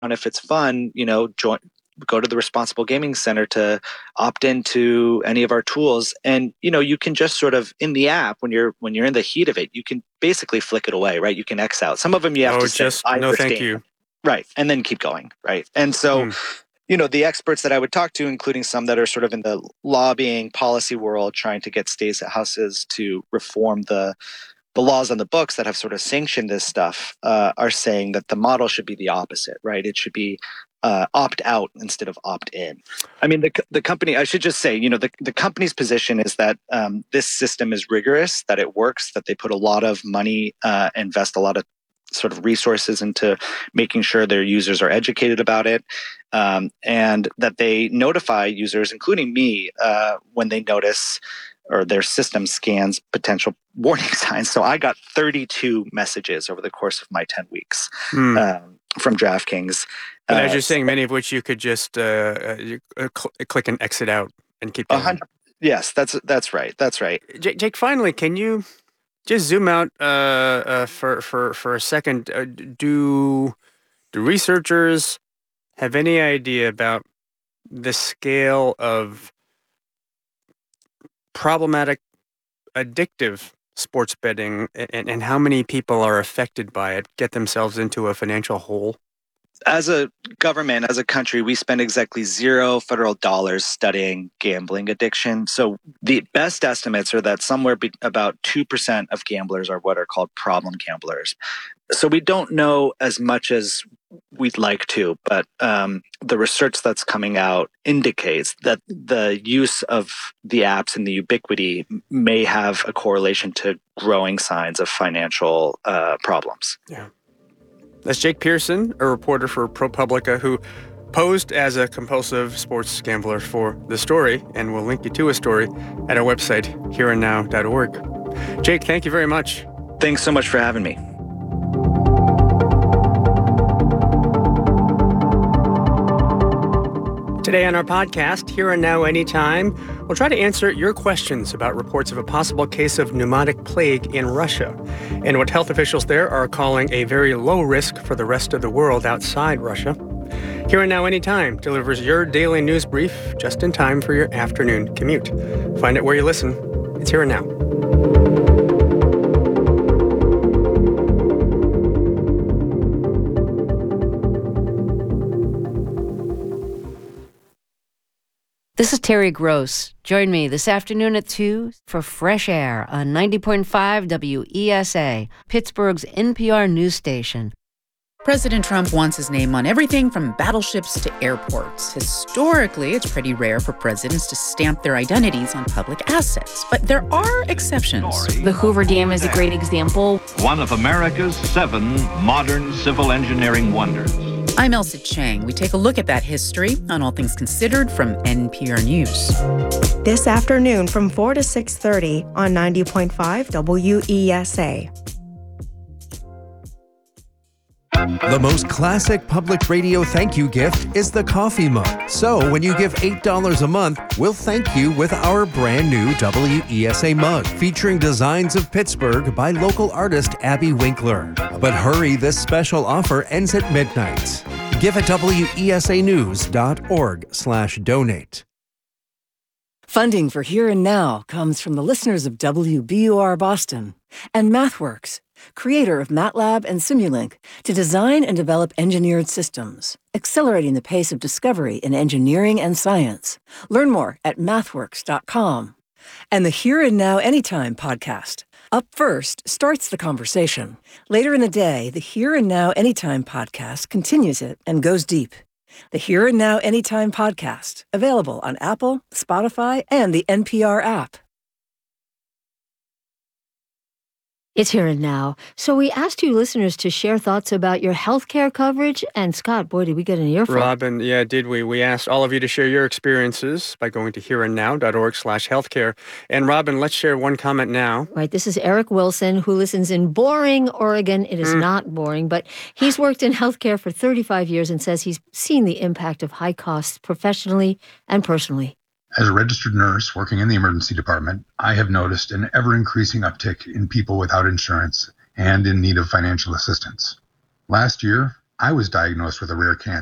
And if it's fun, go to the Responsible Gaming Center to opt into any of our tools. And, you can just sort of in the app, when you're in the heat of it, you can basically flick it away, right? You can X out. Some of them you have to say, I no, understand. thank you. Right. And then keep going. Right. And so, the experts that I would talk to, including some that are sort of in the lobbying policy world, trying to get state houses to reform the laws on the books that have sort of sanctioned this stuff, are saying that the model should be the opposite, right? It should be opt out instead of opt in. I mean, the company, I should just say, the company's position is that this system is rigorous, that it works, that they put a lot of money, invest a lot of sort of resources into making sure their users are educated about it, and that they notify users, including me, when they notice or their system scans potential warning signs. So I got 32 messages over the course of my 10 weeks from DraftKings. But as you're saying, many of which you could just click and exit out and keep going. Yes, that's right. That's right. Jake, finally, can you just zoom out for a second? Do researchers have any idea about the scale of problematic, addictive sports betting and how many people are affected by it, get themselves into a financial hole? As a government, as a country, we spend exactly $0 federal dollars studying gambling addiction. So the best estimates are that somewhere about 2% of gamblers are what are called problem gamblers. So we don't know as much as we'd like to, but the research that's coming out indicates that the use of the apps and the ubiquity may have a correlation to growing signs of financial problems. Yeah. That's Jake Pearson, a reporter for ProPublica, who posed as a compulsive sports gambler for The Story, and we'll link you to a story at our website, hereandnow.org. Jake, thank you very much. Thanks so much for having me. Today on our podcast, Here and Now Anytime, we'll try to answer your questions about reports of a possible case of pneumotic plague in Russia and what health officials there are calling a very low risk for the rest of the world outside Russia. Here and Now Anytime delivers your daily news brief just in time for your afternoon commute. Find it where you listen. It's Here and Now. This is Terry Gross. Join me this afternoon at 2 for Fresh Air on 90.5 WESA, Pittsburgh's NPR news station. President Trump wants his name on everything from battleships to airports. Historically, it's pretty rare for presidents to stamp their identities on public assets, but there are exceptions. The Hoover Dam is a great example. One of America's 7 modern civil engineering wonders. I'm Elsa Chang. We take a look at that history on All Things Considered from NPR News. This afternoon from 4 to 6:30 on 90.5 WESA. The most classic public radio thank you gift is the coffee mug. So when you give $8 a month, we'll thank you with our brand new WESA mug featuring designs of Pittsburgh by local artist Abby Winkler. But hurry, this special offer ends at midnight. Give at wesanews.org/donate. Funding for Here and Now comes from the listeners of WBUR Boston and MathWorks, creator of MATLAB and Simulink, to design and develop engineered systems, accelerating the pace of discovery in engineering and science. Learn more at mathworks.com. And the Here and Now Anytime podcast. Up First starts the conversation. Later in the day, the Here and Now Anytime podcast continues it and goes deep. The Here and Now Anytime podcast, available on Apple, Spotify, and the NPR app. It's Here and Now. So we asked you listeners to share thoughts about your healthcare coverage. And Scott, boy, did we get an earful. Robin, yeah, did we? We asked all of you to share your experiences by going to hereandnow.org/healthcare. And Robin, let's share one comment now. Right. This is Eric Wilson, who listens in Boring, Oregon. It is not boring, but he's worked in healthcare for 35 years and says he's seen the impact of high costs professionally and personally. As a registered nurse working in the emergency department, I have noticed an ever-increasing uptick in people without insurance and in need of financial assistance. Last year, I was diagnosed with a rare cancer.